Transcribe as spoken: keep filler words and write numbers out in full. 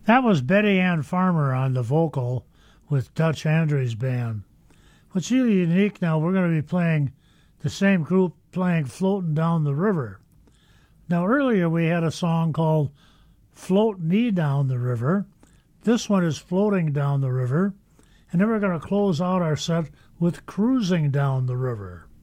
That was Betty Ann Farmer on the vocal with Dutch Andrews Band. What's really unique now, we're going to be playing the same group playing Floating Down the River. Now, earlier we had a song called Float Me Down the River. This one is Floating Down the River. And then we're going to close out our set with Cruising Down the River.